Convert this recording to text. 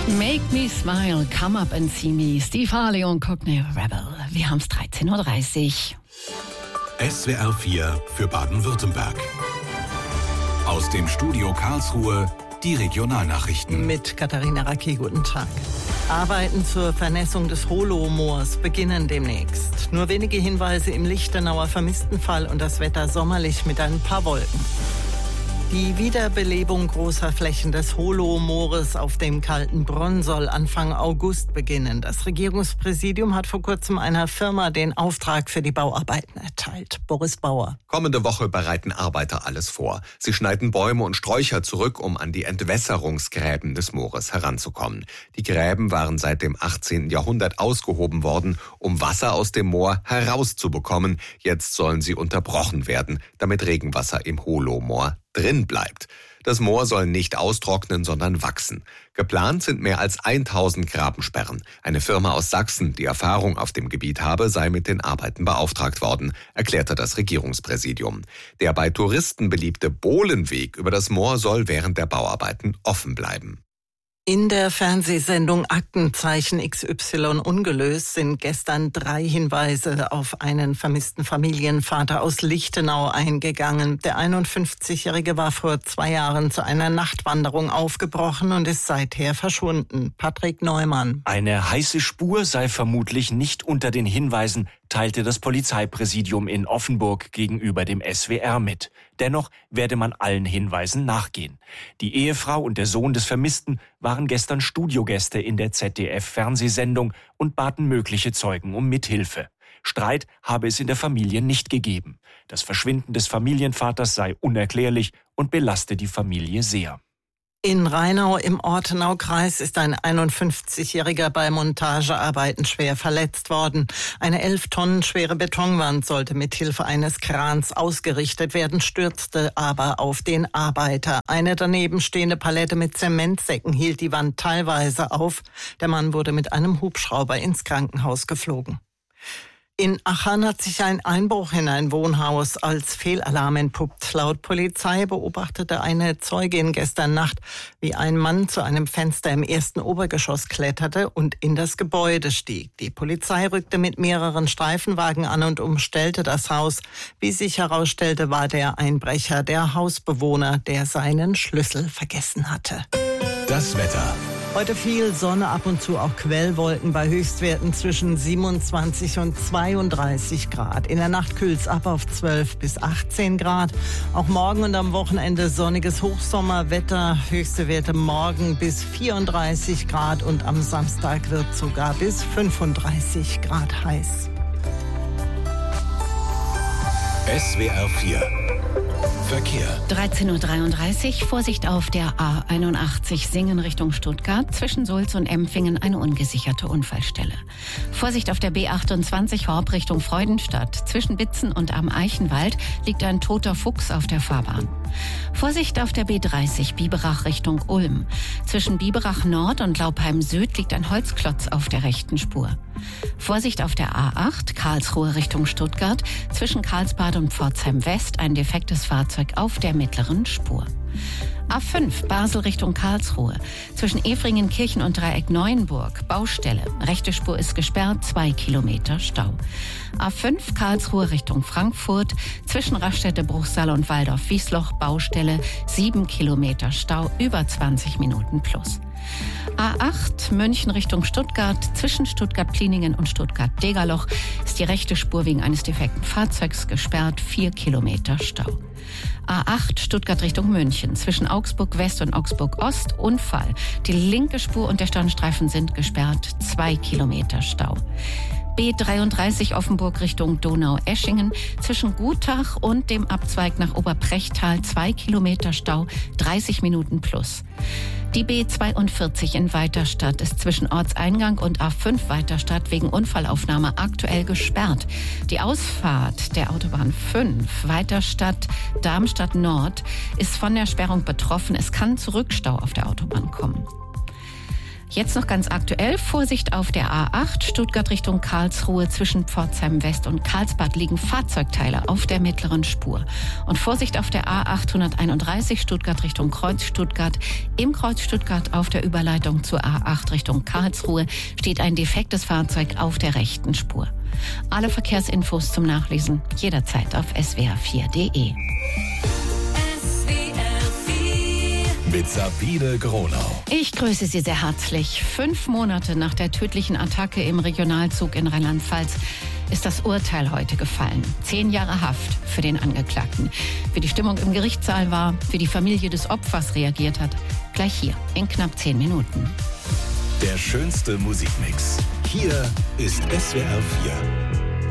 Make me smile, come up and see me. Steve Harley und Cockney Rebel. Wir haben es 13.30 Uhr. SWR 4 für Baden-Württemberg. Aus dem Studio Karlsruhe die Regionalnachrichten. Mit Katharina Racki, guten Tag. Arbeiten zur Vernässung des Holo-Moors beginnen demnächst. Nur wenige Hinweise im Lichtenauer Vermisstenfall und das Wetter sommerlich mit ein paar Wolken. Die Wiederbelebung großer Flächen des Holo-Moores auf dem Kalten Bronn soll Anfang August beginnen. Das Regierungspräsidium hat vor kurzem einer Firma den Auftrag für die Bauarbeiten erteilt. Boris Bauer. Kommende Woche bereiten Arbeiter alles vor. Sie schneiden Bäume und Sträucher zurück, um an die Entwässerungsgräben des Moores heranzukommen. Die Gräben waren seit dem 18. Jahrhundert ausgehoben worden, um Wasser aus dem Moor herauszubekommen. Jetzt sollen sie unterbrochen werden, damit Regenwasser im Holo-Moor drin bleibt. Das Moor soll nicht austrocknen, sondern wachsen. Geplant sind mehr als 1000 Grabensperren. Eine Firma aus Sachsen, die Erfahrung auf dem Gebiet habe, sei mit den Arbeiten beauftragt worden, erklärte das Regierungspräsidium. Der bei Touristen beliebte Bohlenweg über das Moor soll während der Bauarbeiten offen bleiben. In der Fernsehsendung Aktenzeichen XY ungelöst sind gestern 3 Hinweise auf einen vermissten Familienvater aus Lichtenau eingegangen. Der 51-Jährige war vor 2 Jahren zu einer Nachtwanderung aufgebrochen und ist seither verschwunden. Patrick Neumann. Eine heiße Spur sei vermutlich nicht unter den Hinweisen, teilte das Polizeipräsidium in Offenburg gegenüber dem SWR mit. Dennoch werde man allen Hinweisen nachgehen. Die Ehefrau und der Sohn des Vermissten waren gestern Studiogäste in der ZDF-Fernsehsendung und baten mögliche Zeugen um Mithilfe. Streit habe es in der Familie nicht gegeben. Das Verschwinden des Familienvaters sei unerklärlich und belaste die Familie sehr. In Rheinau im Ortenaukreis ist ein 51-Jähriger bei Montagearbeiten schwer verletzt worden. Eine 11 Tonnen schwere Betonwand sollte mit Hilfe eines Krans ausgerichtet werden, stürzte aber auf den Arbeiter. Eine daneben stehende Palette mit Zementsäcken hielt die Wand teilweise auf. Der Mann wurde mit einem Hubschrauber ins Krankenhaus geflogen. In Achern hat sich ein Einbruch in ein Wohnhaus als Fehlalarm entpuppt. Laut Polizei beobachtete eine Zeugin gestern Nacht, wie ein Mann zu einem Fenster im ersten Obergeschoss kletterte und in das Gebäude stieg. Die Polizei rückte mit mehreren Streifenwagen an und umstellte das Haus. Wie sich herausstellte, war der Einbrecher der Hausbewohner, der seinen Schlüssel vergessen hatte. Das Wetter. Heute viel Sonne, ab und zu auch Quellwolken bei Höchstwerten zwischen 27 und 32 Grad. In der Nacht kühlt es ab auf 12 bis 18 Grad. Auch morgen und am Wochenende sonniges Hochsommerwetter. Höchste Werte morgen bis 34 Grad und am Samstag wird sogar bis 35 Grad heiß. SWR 4 Verkehr. 13.33 Uhr, Vorsicht auf der A81 Singen Richtung Stuttgart. Zwischen Sulz und Empfingen eine ungesicherte Unfallstelle. Vorsicht auf der B28 Horb Richtung Freudenstadt. Zwischen Bitzen und am Eichenwald liegt ein toter Fuchs auf der Fahrbahn. Vorsicht auf der B30 Biberach Richtung Ulm. Zwischen Biberach Nord und Laubheim Süd liegt ein Holzklotz auf der rechten Spur. Vorsicht auf der A8 Karlsruhe Richtung Stuttgart. Zwischen Karlsbad und Pforzheim West ein defektes Fahrzeug auf der mittleren Spur. A5 Basel Richtung Karlsruhe. Zwischen Efringen-Kirchen und Dreieck-Neuenburg Baustelle. Rechte Spur ist gesperrt, 2 Kilometer Stau. A5 Karlsruhe Richtung Frankfurt. Zwischen Raststätte, Bruchsal und Waldorf-Wiesloch Baustelle. 7 Kilometer Stau, über 20 Minuten plus. A8 München Richtung Stuttgart. Zwischen Stuttgart-Pliningen und Stuttgart-Degerloch ist die rechte Spur wegen eines defekten Fahrzeugs gesperrt, 4 Kilometer Stau. A8 Stuttgart Richtung München. Zwischen Augsburg West und Augsburg Ost Unfall. Die linke Spur und der Standstreifen sind gesperrt, 2 Kilometer Stau. B33 Offenburg Richtung Donau-Eschingen. Zwischen Gutach und dem Abzweig nach Oberbrechtal 2 Kilometer Stau, 30 Minuten plus. Die B42 in Weiterstadt ist zwischen Ortseingang und A5 Weiterstadt wegen Unfallaufnahme aktuell gesperrt. Die Ausfahrt der Autobahn 5 Weiterstadt Darmstadt Nord ist von der Sperrung betroffen. Es kann zu Rückstau auf der Autobahn kommen. Jetzt noch ganz aktuell, Vorsicht auf der A8, Stuttgart Richtung Karlsruhe, zwischen Pforzheim West und Karlsbad liegen Fahrzeugteile auf der mittleren Spur. Und Vorsicht auf der A831, Stuttgart Richtung Kreuz Stuttgart. Im Kreuz Stuttgart auf der Überleitung zur A8 Richtung Karlsruhe steht ein defektes Fahrzeug auf der rechten Spur. Alle Verkehrsinfos zum Nachlesen jederzeit auf swr4.de. Mit Sabine Gronau. Ich grüße Sie sehr herzlich. 5 Monate nach der tödlichen Attacke im Regionalzug in Rheinland-Pfalz ist das Urteil heute gefallen. 10 Jahre Haft für den Angeklagten. Wie die Stimmung im Gerichtssaal war, wie die Familie des Opfers reagiert hat, gleich hier in knapp 10 Minuten. Der schönste Musikmix. Hier ist SWR 4.